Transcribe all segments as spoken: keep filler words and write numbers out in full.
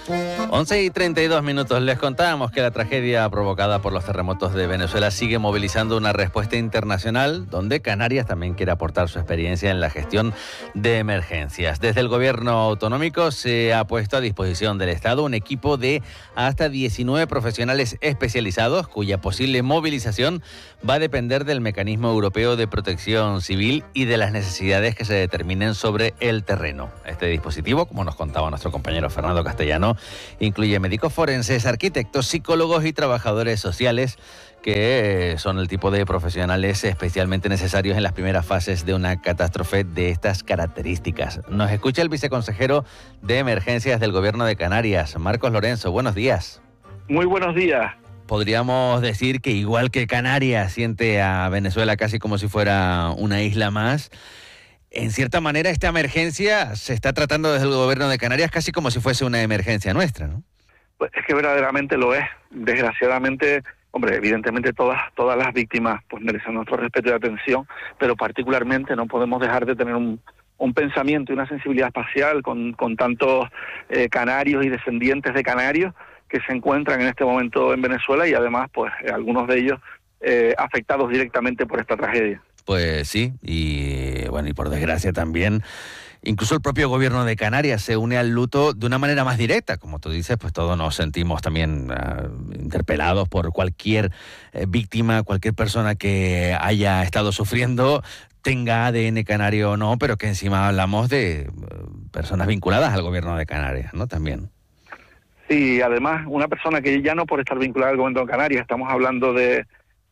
once y treinta y dos minutos. Les contábamos que la tragedia provocada por los terremotos de Venezuela sigue movilizando una respuesta internacional, donde Canarias también quiere aportar su experiencia en la gestión de emergencias. Desde el gobierno autonómico se ha puesto a disposición del Estado un equipo de hasta diecinueve profesionales especializados, cuya posible movilización va a depender del mecanismo europeo de protección civil y de las necesidades que se determinen sobre el terreno. Este dispositivo, como nos contaba nuestro compañero Fernando Castellano, incluye médicos forenses, arquitectos, psicólogos y trabajadores sociales, que son el tipo de profesionales especialmente necesarios en las primeras fases de una catástrofe de estas características. Nos escucha el viceconsejero de Emergencias del Gobierno de Canarias, Marcos Lorenzo. Buenos días. Muy buenos días. Podríamos decir que igual que Canarias siente a Venezuela casi como si fuera una isla más, en cierta manera esta emergencia se está tratando desde el gobierno de Canarias casi como si fuese una emergencia nuestra, ¿no? Pues es que verdaderamente lo es. Desgraciadamente, hombre, evidentemente todas todas las víctimas pues merecen nuestro respeto y atención, pero particularmente no podemos dejar de tener un, un pensamiento y una sensibilidad espacial con, con tantos eh, canarios y descendientes de canarios que se encuentran en este momento en Venezuela y además pues algunos de ellos eh, afectados directamente por esta tragedia. Pues sí, y bueno, y por desgracia también, incluso el propio gobierno de Canarias se une al luto de una manera más directa. Como tú dices, pues todos nos sentimos también uh, interpelados por cualquier eh, víctima, cualquier persona que haya estado sufriendo, tenga A D N canario o no, pero que encima hablamos de uh, personas vinculadas al gobierno de Canarias, ¿no? También. Sí, además, una persona que ya no por estar vinculada al gobierno de Canarias, estamos hablando de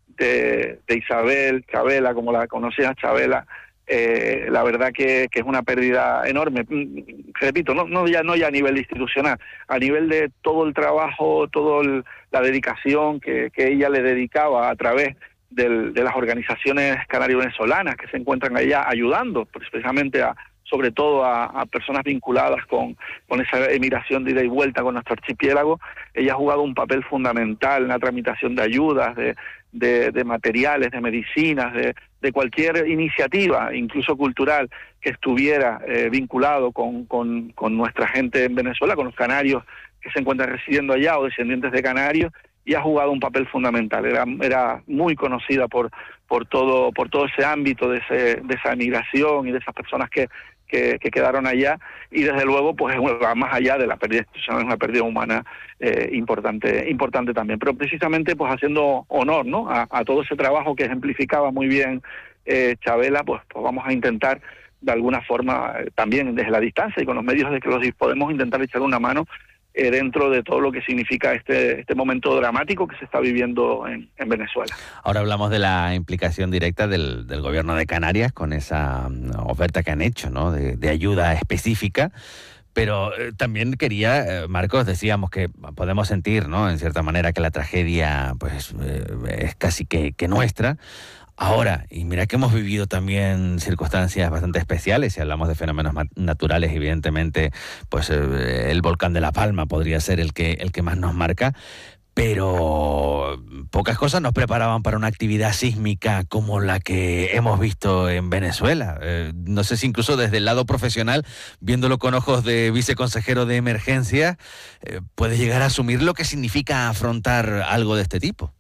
De, de Isabel, Chabela, como la conocías, Chabela, eh, la verdad que, que es una pérdida enorme. Repito, no, no, ya, no ya a nivel institucional, a nivel de todo el trabajo, toda la dedicación que, que ella le dedicaba a través del, de las organizaciones canario-venezolanas que se encuentran allá ayudando precisamente a sobre todo a, a personas vinculadas con, con esa emigración de ida y vuelta con nuestro archipiélago. Ella ha jugado un papel fundamental en la tramitación de ayudas, de, de, de materiales, de medicinas, de, de cualquier iniciativa, incluso cultural, que estuviera eh, vinculado con, con, con nuestra gente en Venezuela, con los canarios que se encuentran residiendo allá o descendientes de canarios, y ha jugado un papel fundamental. Era, era muy conocida por, por, todo, por todo ese ámbito de, ese, de esa emigración y de esas personas que, que, que quedaron allá, y desde luego pues va más allá de la pérdida institucional, es una pérdida humana eh, importante importante también, pero precisamente pues haciendo honor, ¿no?, a, a todo ese trabajo que ejemplificaba muy bien eh, Chabela, pues, pues vamos a intentar de alguna forma eh, también desde la distancia y con los medios de que los podemos intentar echar una mano Eh, dentro de todo lo que significa este este momento dramático que se está viviendo en, en Venezuela. Ahora hablamos de la implicación directa del, del gobierno de Canarias con esa um, oferta que han hecho, ¿no?, de, de ayuda específica, pero eh, también quería, eh, Marcos, decíamos que podemos sentir, ¿no?, en cierta manera que la tragedia pues eh, es casi que, que nuestra. Ahora, y mira que hemos vivido también circunstancias bastante especiales, si hablamos de fenómenos naturales, evidentemente, pues eh, el volcán de La Palma podría ser el que, el que más nos marca, pero pocas cosas nos preparaban para una actividad sísmica como la que hemos visto en Venezuela. Eh, no sé si incluso desde el lado profesional, viéndolo con ojos de viceconsejero de emergencia, eh, puedes llegar a asumir lo que significa afrontar algo de este tipo.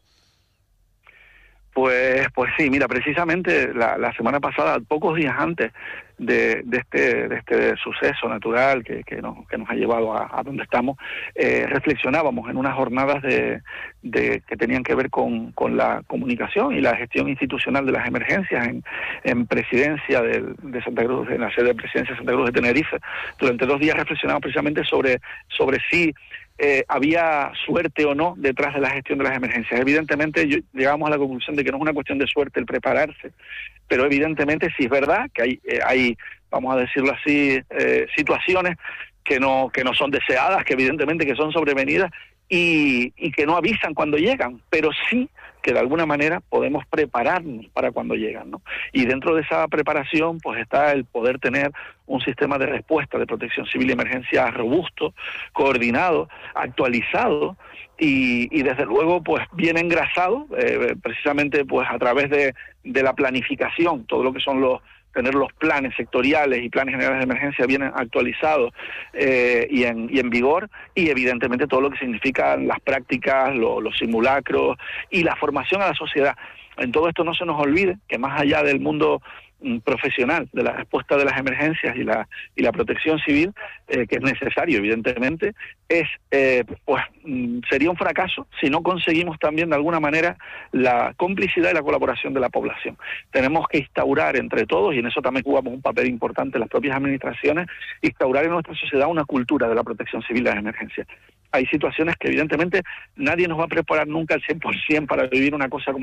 Pues pues sí, mira, precisamente la, la semana pasada, pocos días antes de, de este de este suceso natural que, que, nos, que nos ha llevado a, a donde estamos, eh, reflexionábamos en unas jornadas de, de que tenían que ver con, con la comunicación y la gestión institucional de las emergencias en, en presidencia del, de Santa Cruz, en la sede de presidencia de Santa Cruz de Tenerife. Durante dos días reflexionamos precisamente sobre, sobre si Eh, había suerte o no detrás de la gestión de las emergencias. Evidentemente yo, llegamos a la conclusión de que no es una cuestión de suerte el prepararse, pero evidentemente sí es verdad que hay, eh, hay vamos a decirlo así, eh, situaciones que no que no son deseadas, que evidentemente que son sobrevenidas y, y que no avisan cuando llegan, pero sí que de alguna manera podemos prepararnos para cuando llegan, ¿no? Y dentro de esa preparación pues está el poder tener un sistema de respuesta de protección civil y emergencia robusto, coordinado, actualizado y, y desde luego pues bien engrasado, eh, precisamente pues a través de, de la planificación, todo lo que son los tener los planes sectoriales y planes generales de emergencia bien actualizados eh, y, en, y en vigor, y evidentemente todo lo que significan las prácticas, lo, los simulacros y la formación a la sociedad. En todo esto no se nos olvide que más allá del mundo profesional de la respuesta de las emergencias y la y la protección civil, eh, que es necesario evidentemente, es eh, pues sería un fracaso si no conseguimos también de alguna manera la complicidad y la colaboración de la población. Tenemos que instaurar entre todos, y en eso también jugamos un papel importante las propias administraciones, instaurar en nuestra sociedad una cultura de la protección civil de las emergencias. Hay situaciones que evidentemente nadie nos va a preparar nunca al cien por ciento para vivir una cosa como